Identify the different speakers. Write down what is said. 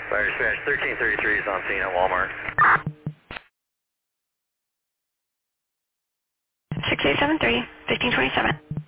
Speaker 1: Fire dispatch 1333 is on scene at Walmart.
Speaker 2: 6873, 1527.